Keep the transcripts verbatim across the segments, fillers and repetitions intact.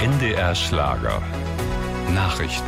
N D R Schlager. Nachrichten.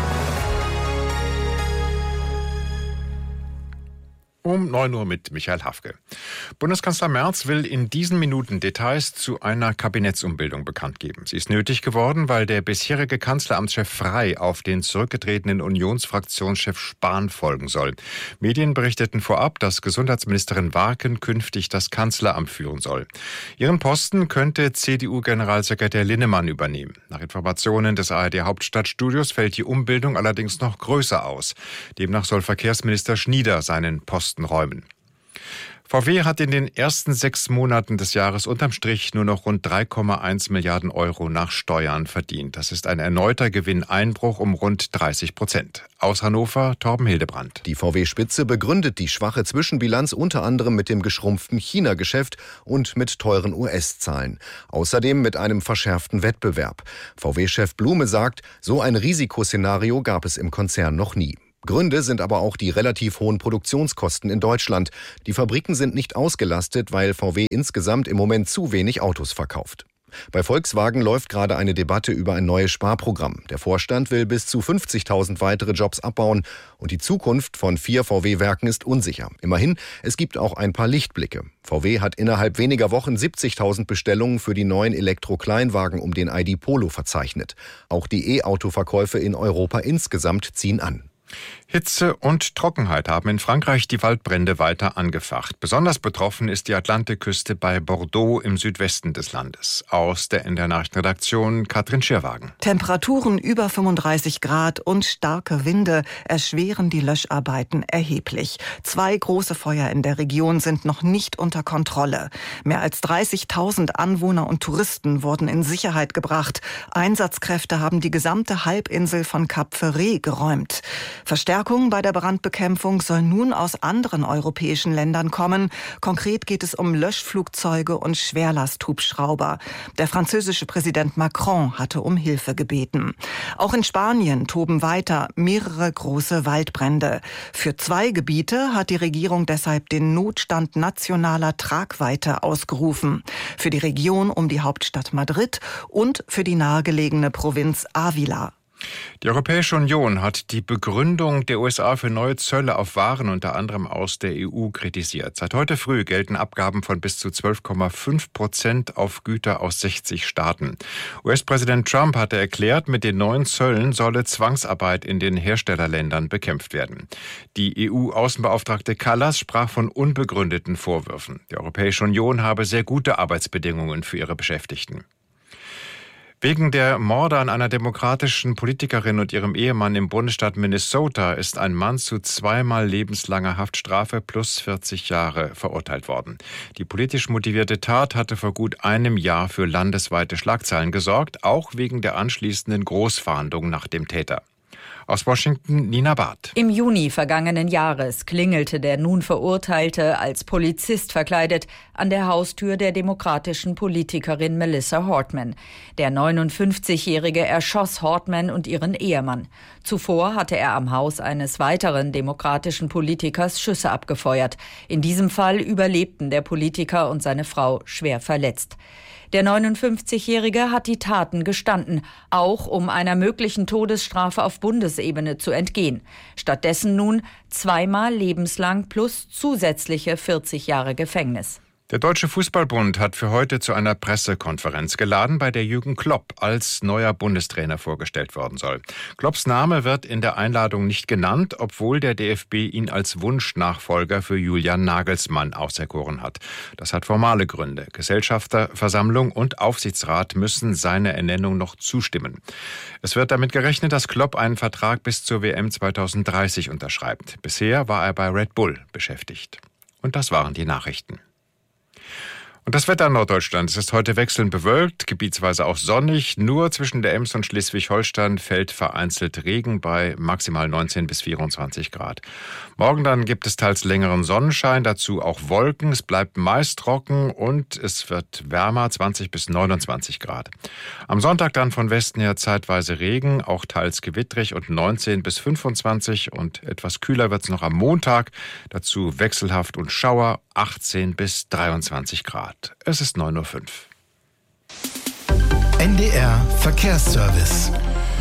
Um neun Uhr mit Michael Hafke. Bundeskanzler Merz will in diesen Minuten Details zu einer Kabinettsumbildung bekannt geben. Sie ist nötig geworden, weil der bisherige Kanzleramtschef Frey auf den zurückgetretenen Unionsfraktionschef Spahn folgen soll. Medien berichteten vorab, dass Gesundheitsministerin Warken künftig das Kanzleramt führen soll. Ihren Posten könnte C D U-Generalsekretär Linnemann übernehmen. Nach Informationen des A R D-Hauptstadtstudios fällt die Umbildung allerdings noch größer aus. Demnach soll Verkehrsminister Schnieder seinen Posten räumen. V W hat in den ersten sechs Monaten des Jahres unterm Strich nur noch rund drei Komma eins Milliarden Euro nach Steuern verdient. Das ist ein erneuter Gewinneinbruch um rund dreißig Prozent. Aus Hannover, Torben Hildebrand. Die V W-Spitze begründet die schwache Zwischenbilanz unter anderem mit dem geschrumpften China-Geschäft und mit teuren U S-Zahlen. Außerdem mit einem verschärften Wettbewerb. V W-Chef Blume sagt, so ein Risikoszenario gab es im Konzern noch nie. Gründe sind aber auch die relativ hohen Produktionskosten in Deutschland. Die Fabriken sind nicht ausgelastet, weil V W insgesamt im Moment zu wenig Autos verkauft. Bei Volkswagen läuft gerade eine Debatte über ein neues Sparprogramm. Der Vorstand will bis zu fünfzigtausend weitere Jobs abbauen und die Zukunft von vier V W-Werken ist unsicher. Immerhin, es gibt auch ein paar Lichtblicke. V W hat innerhalb weniger Wochen siebzigtausend Bestellungen für die neuen Elektro-Kleinwagen um den I D Polo verzeichnet. Auch die E-Auto-Verkäufe in Europa insgesamt ziehen an. Hitze und Trockenheit haben in Frankreich die Waldbrände weiter angefacht. Besonders betroffen ist die Atlantikküste bei Bordeaux im Südwesten des Landes. Aus der N D R-Nachrichtenredaktion Katrin Schirwagen. Temperaturen über fünfunddreißig Grad und starke Winde erschweren die Löscharbeiten erheblich. Zwei große Feuer in der Region sind noch nicht unter Kontrolle. Mehr als dreißigtausend Anwohner und Touristen wurden in Sicherheit gebracht. Einsatzkräfte haben die gesamte Halbinsel von Cap Ferret geräumt. Verstärkung bei der Brandbekämpfung soll nun aus anderen europäischen Ländern kommen. Konkret geht es um Löschflugzeuge und Schwerlasthubschrauber. Der französische Präsident Macron hatte um Hilfe gebeten. Auch in Spanien toben weiter mehrere große Waldbrände. Für zwei Gebiete hat die Regierung deshalb den Notstand nationaler Tragweite ausgerufen. Für die Region um die Hauptstadt Madrid und für die nahegelegene Provinz Ávila. Die Europäische Union hat die Begründung der U S A für neue Zölle auf Waren unter anderem aus der E U kritisiert. Seit heute früh gelten Abgaben von bis zu zwölf Komma fünf Prozent auf Güter aus sechzig Staaten. U S-Präsident Trump hatte erklärt, mit den neuen Zöllen solle Zwangsarbeit in den Herstellerländern bekämpft werden. Die E U-Außenbeauftragte Kallas sprach von unbegründeten Vorwürfen. Die Europäische Union habe sehr gute Arbeitsbedingungen für ihre Beschäftigten. Wegen der Morde an einer demokratischen Politikerin und ihrem Ehemann im Bundesstaat Minnesota ist ein Mann zu zweimal lebenslanger Haftstrafe plus vierzig Jahre verurteilt worden. Die politisch motivierte Tat hatte vor gut einem Jahr für landesweite Schlagzeilen gesorgt, auch wegen der anschließenden Großfahndung nach dem Täter. Aus Washington, Nina Barth. Im Juni vergangenen Jahres klingelte der nun Verurteilte als Polizist verkleidet an der Haustür der demokratischen Politikerin Melissa Hortman. Der neunundfünfzigjährige erschoss Hortman und ihren Ehemann. Zuvor hatte er am Haus eines weiteren demokratischen Politikers Schüsse abgefeuert. In diesem Fall überlebten der Politiker und seine Frau schwer verletzt. Der neunundfünfzigjährige hat die Taten gestanden, auch um einer möglichen Todesstrafe auf Bundesebene zu entgehen. Stattdessen nun zweimal lebenslang plus zusätzliche vierzig Jahre Gefängnis. Der Deutsche Fußballbund hat für heute zu einer Pressekonferenz geladen, bei der Jürgen Klopp als neuer Bundestrainer vorgestellt worden soll. Klopps Name wird in der Einladung nicht genannt, obwohl der D F B ihn als Wunschnachfolger für Julian Nagelsmann auserkoren hat. Das hat formale Gründe. Gesellschafterversammlung und Aufsichtsrat müssen seiner Ernennung noch zustimmen. Es wird damit gerechnet, dass Klopp einen Vertrag bis zur W M zweitausenddreißig unterschreibt. Bisher war er bei Red Bull beschäftigt. Und das waren die Nachrichten. Und das Wetter in Norddeutschland. Es ist heute wechselnd bewölkt, gebietsweise auch sonnig. Nur zwischen der Ems und Schleswig-Holstein fällt vereinzelt Regen bei maximal neunzehn bis vierundzwanzig Grad. Morgen dann gibt es teils längeren Sonnenschein, dazu auch Wolken. Es bleibt meist trocken und es wird wärmer, zwanzig bis neunundzwanzig Grad. Am Sonntag dann von Westen her zeitweise Regen, auch teils gewittrig und neunzehn bis fünfundzwanzig. Und etwas kühler wird es noch am Montag. Dazu wechselhaft und Schauer, achtzehn bis dreiundzwanzig Grad. Es ist neun Uhr fünf. N D R Verkehrsservice.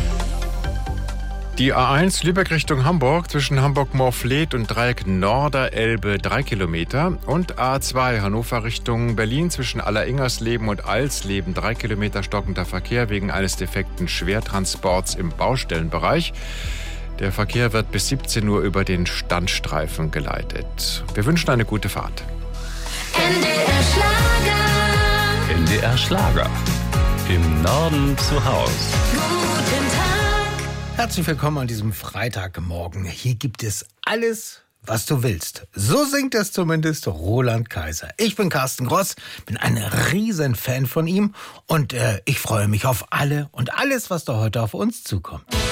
Die A eins Lübeck Richtung Hamburg zwischen Hamburg-Morfleet und Dreieck Norderelbe drei Kilometer und A zwei Hannover Richtung Berlin zwischen Alleringers-Leben und Alsleben drei Kilometer stockender Verkehr wegen eines defekten Schwertransports im Baustellenbereich. Der Verkehr wird bis siebzehn Uhr über den Standstreifen geleitet. Wir wünschen eine gute Fahrt. N D R Schlager. N D R Schlager. Im Norden zu Haus. Guten Tag. Herzlich willkommen an diesem Freitagmorgen. Hier gibt es alles, was du willst. So singt es zumindest Roland Kaiser. Ich bin Carsten Gross, bin ein Riesenfan von ihm und äh, ich freue mich auf alle und alles, was da heute auf uns zukommt.